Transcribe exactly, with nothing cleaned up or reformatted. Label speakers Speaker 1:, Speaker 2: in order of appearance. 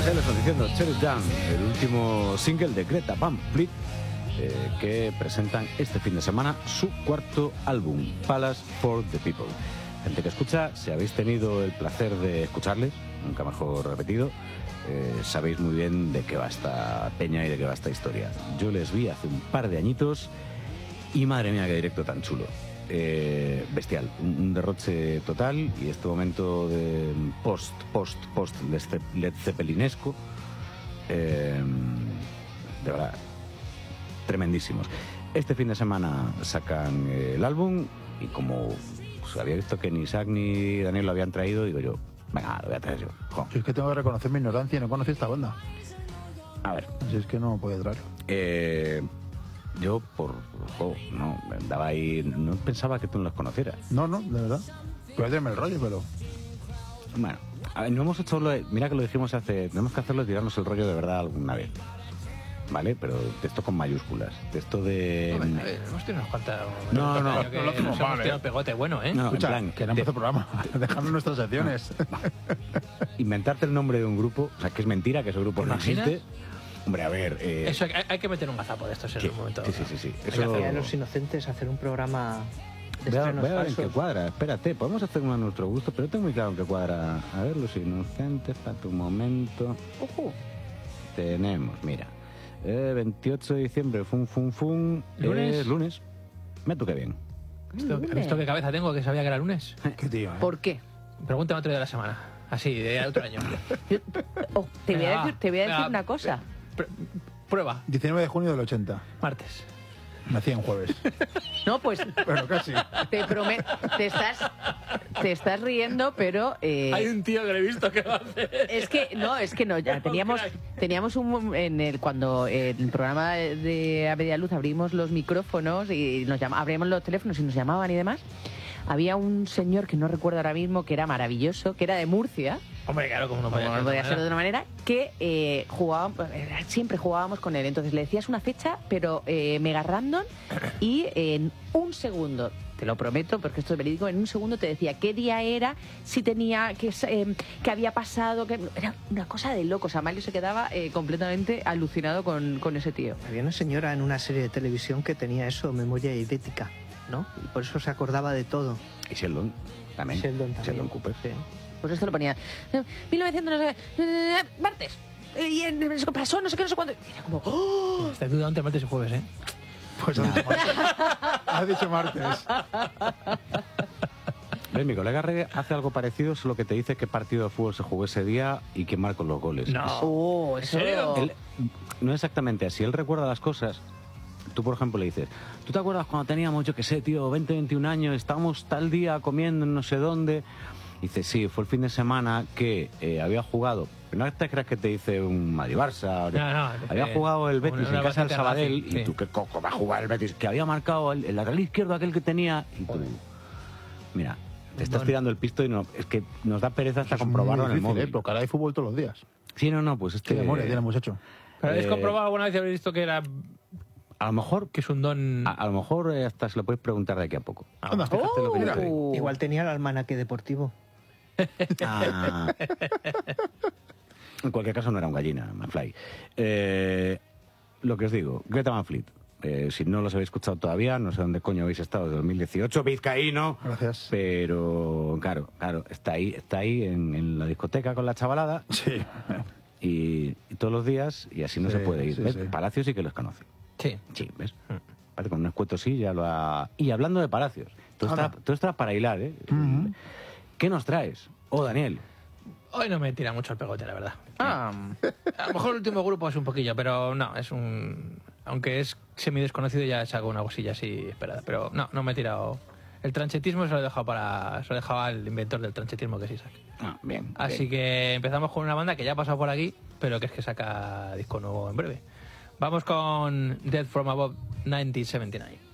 Speaker 1: Se les está diciendo Shut It Down, el último single de Greta Van Fleet, eh, que presentan este fin de semana su cuarto álbum, Palace for the People. Gente que escucha, si habéis tenido el placer de escucharles, nunca mejor repetido, eh, sabéis muy bien de qué va esta peña y de qué va esta historia. Yo les vi hace un par de añitos y madre mía qué directo tan chulo. Eh, bestial, un, un derroche total, y este momento de post, post, post Led Zeppelinesco, eh, de verdad, tremendísimos. Este fin de semana sacan eh, el álbum, y como pues, había visto que ni Isaac ni Daniel lo habían traído, digo yo, venga, lo voy a traer yo. Jo.
Speaker 2: Si es que tengo que reconocer mi ignorancia y no conocí esta banda.
Speaker 1: A ver.
Speaker 2: Si es que no podía traerlo.
Speaker 1: Eh... Yo, por oh, no, andaba ahí, no pensaba que tú no los conocieras.
Speaker 2: No, no, de verdad. Puedes darme el rollo, pero...
Speaker 1: Bueno, a ver, no hemos hecho lo de, mira que lo dijimos hace, tenemos que hacerlo y tirarnos el rollo de verdad alguna vez. ¿Vale? Pero de esto con mayúsculas. De esto de...
Speaker 3: No, a ver, hemos tenido unos cuantos...
Speaker 1: No, no,
Speaker 3: que
Speaker 2: no lo hacemos
Speaker 3: nos
Speaker 2: mal,
Speaker 3: hemos tirado
Speaker 2: ¿eh?
Speaker 3: pegote bueno, ¿eh?
Speaker 1: No,
Speaker 2: Escucha,
Speaker 1: en plan,
Speaker 2: que no
Speaker 1: de-
Speaker 2: empezó el programa. Dejadnos nuestras secciones.
Speaker 1: inventarte el nombre de un grupo, o sea, que es mentira que ese grupo no
Speaker 3: ¿Imaginas?
Speaker 1: existe. Hombre, a ver... Eh,
Speaker 3: Eso hay, hay que meter un gazapo de estos en
Speaker 1: sí,
Speaker 3: un momento.
Speaker 1: sí, sí, sí, sí.
Speaker 3: Hay que
Speaker 1: Eso-
Speaker 3: hacer-
Speaker 4: A los inocentes hacer un programa de
Speaker 1: Voy a,
Speaker 4: estrenos
Speaker 1: voy a ver en qué
Speaker 4: falsos.
Speaker 1: cuadra, espérate, podemos hacer uno a nuestro gusto, pero no tengo muy claro en qué cuadra. A ver, los inocentes, para tu momento.
Speaker 4: Ojo.
Speaker 1: Tenemos, mira, eh, veintiocho de diciembre, fun, fun, fun.
Speaker 3: ¿Lunes?
Speaker 1: Eh, lunes. Me toque bien.
Speaker 3: ¿Esto, ¿Has visto qué cabeza tengo que sabía que era lunes?
Speaker 2: Qué tío, ¿eh?
Speaker 4: ¿Por qué?
Speaker 3: Pregúntame otro día de la semana. Así, de otro año.
Speaker 4: Yo- oh, te, voy a
Speaker 3: Venga,
Speaker 4: decir, te voy a decir
Speaker 3: venga,
Speaker 4: una cosa.
Speaker 3: Pr- Prueba,
Speaker 2: diecinueve de junio del ochenta.
Speaker 3: martes.
Speaker 2: Nací en jueves.
Speaker 4: No, pues
Speaker 2: Bueno, casi.
Speaker 4: te prometo, te estás, te estás riendo, pero eh,
Speaker 3: Hay un tío que le he visto que va a hacer.
Speaker 4: es que no, es que no. Ya teníamos, teníamos un en el cuando en el programa de A Media Luz abrimos los micrófonos y nos llama, abrimos los teléfonos y nos llamaban y demás. Había un señor que no recuerdo ahora mismo, que era maravilloso, que era de Murcia,
Speaker 3: Hombre, claro, como no podía
Speaker 4: como
Speaker 3: ser
Speaker 4: no
Speaker 3: de
Speaker 4: podía
Speaker 3: otra
Speaker 4: ser de
Speaker 3: manera.
Speaker 4: otra manera, que eh, jugábamos, siempre jugábamos con él. Entonces le decías una fecha, pero eh, mega random, y en un segundo, te lo prometo, porque esto es verídico, en un segundo te decía qué día era, si tenía, que eh, qué había pasado, que era una cosa de locos. Amalio se quedaba eh, completamente alucinado con, con ese tío.
Speaker 5: Había una señora en una serie de televisión que tenía eso, memoria idética, ¿no? Y por eso se acordaba de todo.
Speaker 1: Y Sheldon también.
Speaker 5: Sheldon también.
Speaker 1: Sheldon Cooper.
Speaker 5: Sí.
Speaker 4: Pues esto lo ponía eh, mil novecientos, no sé, eh, martes, eh, y en, pasó no sé qué, no sé cuánto. Y era como, ¡oh!
Speaker 3: Estoy dudando entre martes y jueves, ¿eh?
Speaker 2: Pues has dicho martes. Has dicho martes.
Speaker 1: ¿Ves? Mi colega Reggae hace algo parecido, solo que te dice qué partido de fútbol se jugó ese día y quién marcó los goles.
Speaker 3: No.
Speaker 4: Oh, eso.
Speaker 3: ¿En serio?
Speaker 1: Él- no exactamente así, él recuerda las cosas. Tú, por ejemplo, le dices, ¿tú te acuerdas cuando teníamos, yo qué sé, tío, veinte, veintiún años, estábamos tal día comiendo en no sé dónde? Y dice, sí, fue el fin de semana que eh, había jugado, pero no te creas que te dice un Madrid-Barça,
Speaker 3: No, no,
Speaker 1: había
Speaker 3: eh,
Speaker 1: jugado el Betis
Speaker 3: una- una
Speaker 1: en casa del
Speaker 3: bastante
Speaker 1: Sabadell,
Speaker 3: Racing,
Speaker 1: y
Speaker 3: sí.
Speaker 1: tú, ¿qué coco va a jugar el Betis? Que había marcado el, el lateral izquierdo aquel que tenía, y tú, mira, te estás
Speaker 3: Bueno.
Speaker 1: tirando el pisto y no, es que nos da pereza hasta
Speaker 2: Eso es
Speaker 1: comprobarlo
Speaker 2: muy
Speaker 1: en el
Speaker 2: difícil,
Speaker 1: móvil.
Speaker 2: ¿eh? Pero que ahora hay fútbol todos los días.
Speaker 1: Sí, no, no, pues este...
Speaker 2: Qué memoria tiene el muchacho.
Speaker 3: ¿Pero habéis
Speaker 1: Eh,
Speaker 3: comprobado alguna vez y habéis visto que era
Speaker 1: A lo mejor,
Speaker 3: que es un don?
Speaker 1: a, a lo mejor eh, hasta se lo puedes preguntar de aquí a poco.
Speaker 2: Anda.
Speaker 1: Fíjate lo que yo te digo.
Speaker 4: Oh.
Speaker 5: Igual tenía el almanaque deportivo.
Speaker 1: Ah. En cualquier caso no era un gallina, McFly. Eh, lo que os digo, Greta Van Fleet. Eh, si no los habéis escuchado todavía, no sé dónde coño habéis estado desde dos mil dieciocho, vizcaíno.
Speaker 2: Gracias.
Speaker 1: Pero claro, claro, está ahí, está ahí en, en la discoteca con la chavalada
Speaker 2: Sí.
Speaker 1: y, y todos los días, y así no
Speaker 2: Sí,
Speaker 1: se puede ir.
Speaker 2: sí,
Speaker 1: ¿Ves?
Speaker 2: sí.
Speaker 1: Palacios sí que los conoce.
Speaker 3: Sí.
Speaker 1: Sí, ¿ves? Parece con un escueto sí ya lo ha... Y hablando de Palacios, todo está,
Speaker 2: Anda.
Speaker 1: todo está para hilar, ¿eh?
Speaker 2: Ujú.
Speaker 1: ¿Qué nos traes? Oh, Daniel.
Speaker 3: Hoy no me tira mucho el pegote, la verdad.
Speaker 4: Ah,
Speaker 3: A lo mejor el último grupo es un poquillo, pero no, es un... Aunque es semi-desconocido, ya es algo una cosilla así esperada. Pero no, no me he tirado... El tranchetismo se lo he dejado para... Se lo he dejado al inventor del tranchetismo, que es Isaac.
Speaker 1: Ah, bien.
Speaker 3: Así
Speaker 1: bien.
Speaker 3: que empezamos con una banda que ya ha pasado por aquí, pero que es que saca disco nuevo en breve. Vamos con Dead From Above mil novecientos setenta y nueve.